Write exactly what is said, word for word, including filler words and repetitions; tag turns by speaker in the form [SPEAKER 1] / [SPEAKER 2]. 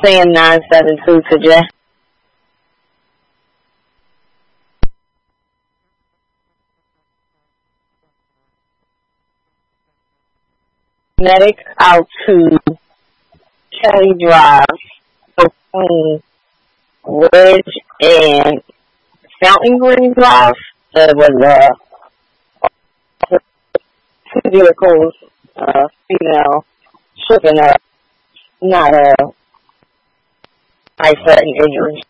[SPEAKER 1] saying nine seven two to Jay. Medic out to Kelly Drive between Ridge and Fountain Green Drive. There was uh, two vehicles, uh, female, shipping up, not a life-threatening injuries.